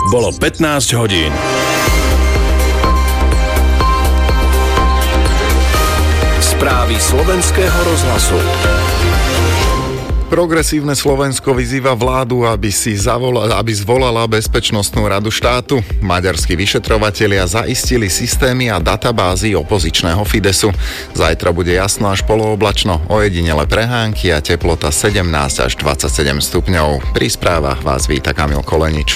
Bolo 15 hodín. Správy slovenského rozhlasu. Progresívne Slovensko vyzýva vládu, aby zvolala Bezpečnostnú radu štátu. Maďarskí vyšetrovatelia zaistili systémy a databázy opozičného Fidesu. Zajtra bude jasno až polooblačno, ojedinele prehánky a teplota 17 až 27 stupňov. Pri správach vás víta Kamil Kolenič.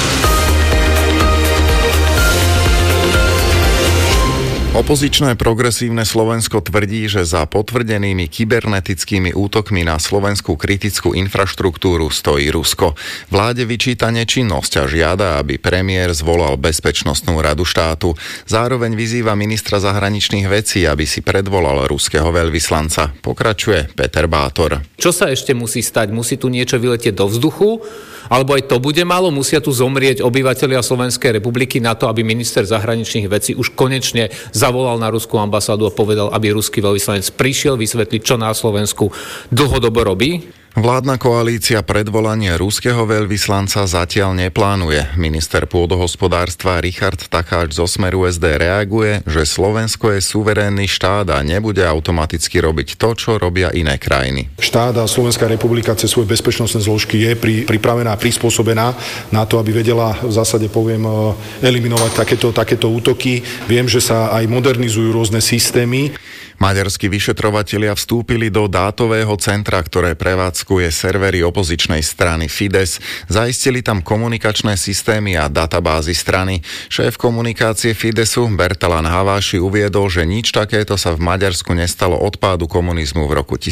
Opozičné Progresívne Slovensko tvrdí, že za potvrdenými kybernetickými útokmi na slovenskú kritickú infraštruktúru stojí Rusko. Vláde vyčíta nečinnosť a žiada, aby premiér zvolal Bezpečnostnú radu štátu. Zároveň vyzýva ministra zahraničných vecí, aby si predvolal ruského veľvyslanca. Pokračuje Peter Bátor. Čo sa ešte musí stať? Musí tu niečo vyletieť do vzduchu? Alebo aj to bude málo? Musia tu zomrieť obyvatelia Slovenskej republiky na to, aby minister zahraničných vecí už konečne zavolal na ruskú ambasádu a povedal, aby ruský veľvyslanec prišiel vysvetliť, čo na Slovensku dlhodobo robí? Vládna koalícia predvolanie ruského veľvyslanca zatiaľ neplánuje. Minister pôdohospodárstva Richard Takáč zo Smeru SD reaguje, že Slovensko je suverénny štát a nebude automaticky robiť to, čo robia iné krajiny. Štát a Slovenská republika cez svoje bezpečnostné zložky je pripravená, prispôsobená na to, aby vedela v zásade eliminovať takéto útoky. Viem, že sa aj modernizujú rôzne systémy. Maďarskí vyšetrovatelia vstúpili do dátového centra, ktoré prevádzkuje servery opozičnej strany Fides. Zaistili tam komunikačné systémy a databázy strany. Šéf komunikácie Fidesu Bertalan Haváši uviedol, že nič takéto sa v Maďarsku nestalo od pádu komunizmu v roku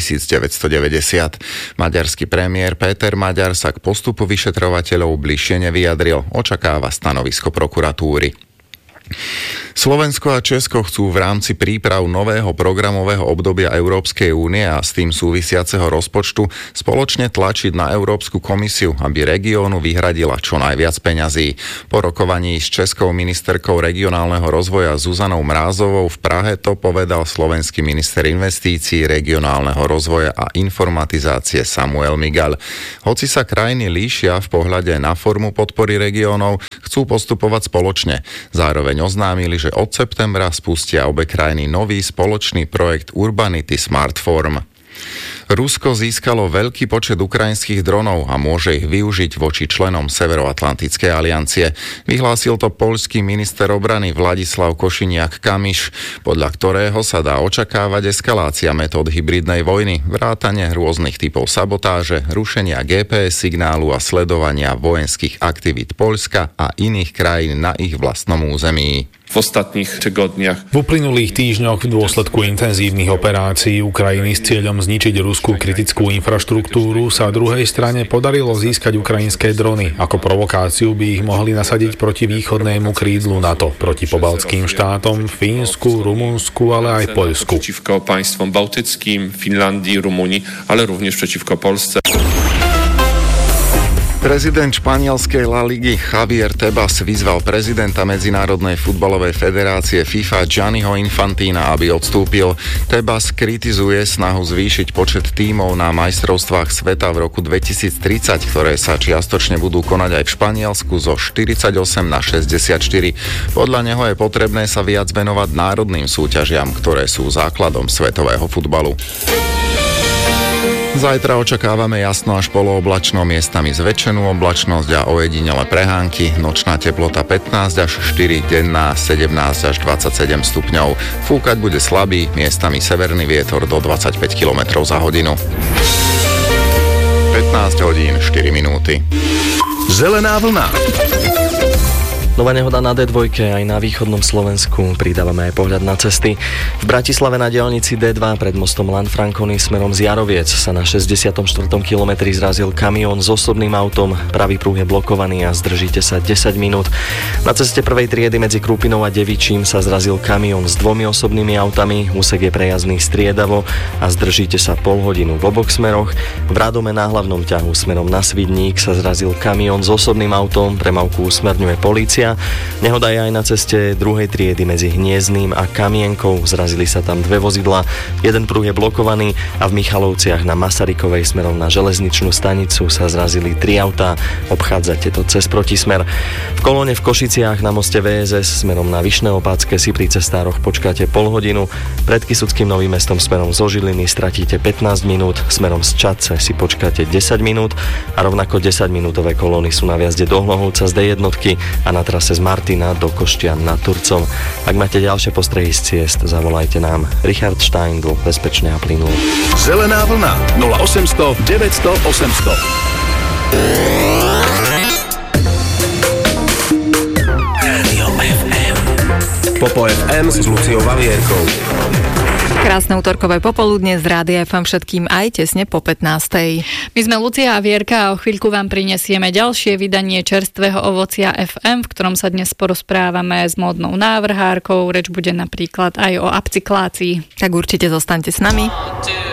1990. Maďarský premiér Péter Maďar sa k postupu vyšetrovateľov bližšie nevyjadril. Očakáva stanovisko prokuratúry. Slovensko a Česko chcú v rámci príprav nového programového obdobia Európskej únie a s tým súvisiaceho rozpočtu spoločne tlačiť na Európsku komisiu, aby regiónu vyhradila čo najviac peňazí. Po rokovaní s českou ministerkou regionálneho rozvoja Zuzanou Mrázovou v Prahe to povedal slovenský minister investícií, regionálneho rozvoja a informatizácie Samuel Migal. Hoci sa krajiny líšia v pohľade na formu podpory regiónov, chcú postupovať spoločne. Zároveň oznámili, že od septembra spustia obe krajiny nový spoločný projekt Urbanity Smart Form. Rusko získalo veľký počet ukrajinských dronov a môže ich využiť voči členom Severoatlantickej aliancie. Vyhlásil to poľský minister obrany Vladislav Košiniak-Kamiš, podľa ktorého sa dá očakávať eskalácia metód hybridnej vojny, vrátane rôznych typov sabotáže, rušenia GPS signálu a sledovania vojenských aktivít Poľska a iných krajín na ich vlastnom území. V ostatných tygodniach. V uplynulých týždňoch v dôsledku intenzívnych operácií Ukrajiny s cieľom zničiť ruskú kritickú infraštruktúru sa druhej strane podarilo získať ukrajinské drony. Ako provokáciu by ich mohli nasadiť proti východnému krídlu NATO, proti pobaltským štátom, Fínsku, Rumunsku, ale aj Poľsku. Przeciwko państwom bałtyckim, Finlandii, Rumunii, ale również przeciwko Polsce. Prezident španielskej La Ligy Javier Tebas vyzval prezidenta Medzinárodnej futbalovej federácie FIFA Gianniho Infantina, aby odstúpil. Tebas kritizuje snahu zvýšiť počet tímov na majstrovstvách sveta v roku 2030, ktoré sa čiastočne budú konať aj v Španielsku zo 48 na 64. Podľa neho je potrebné sa viac venovať národným súťažiam, ktoré sú základom svetového futbalu. Zajtra očakávame jasno až polooblačno, miestami zväčšenú oblačnosť a ojedinele prehánky. Nočná teplota 15 až 4, denná 17 až 27 stupňov. Fúkať bude slabý, miestami severný vietor do 25 km za hodinu. 15 hodín 4 minúty. Zelená vlna. Nová nehoda na D2 aj na východnom Slovensku. Pridávame aj pohľad na cesty. V Bratislave na diaľnici D2 pred mostom Lanfranconi smerom z Jaroviec sa na 64. kilometri zrazil kamión s osobným autom. Pravý pruh je blokovaný a zdržíte sa 10 minút. Na ceste prvej triedy medzi Krupinou a Devičím sa zrazil kamión s 2 osobnými autami. Úsek je prejazdný striedavo a zdržíte sa pol hodinu v oboch smeroch. V Rádome na hlavnom ťahu smerom na Svidník sa zrazil kamión s osobným autom. Premávku usmerňuje polícia. Košicia. Nehoda je aj na ceste druhej triedy medzi Hniezdnym a Kamienkou. Zrazili sa tam dve vozidlá, jeden pruh je blokovaný a v Michalovciach na Masarykovej smerom na železničnú stanicu sa zrazili 3 autá. Obchádzate to cez protismer. V kolóne v Košiciach na moste VSS smerom na Vyšné Opátske si pri cestároch počkáte pol hodinu. Pred Kysuckým Novým Mestom smerom zo Žiliny stratíte 15 minút, smerom z Čadce si počkáte 10 minút a rovnako 10-minútové kolóny sú na viazde do Hlohovca z D1 a na trase z Martina do Koštian nad Turcom. Ak máte ďalšie postrehy z ciest, zavolajte nám. Richard Steindl, bezpečne a plynulo. Zelená vlna 0800 900 800. Rádio FM. Popo FM s Luciou Vavierkou. Krásne útorkové popoludne z Rádia FM všetkým aj tesne po 15. My sme Lucia a Vierka a o chvíľku vám prinesieme ďalšie vydanie čerstvého ovocia FM, v ktorom sa dnes porozprávame s módnou návrhárkou. Reč bude napríklad aj o upcyklácii. Tak určite zostaňte s nami.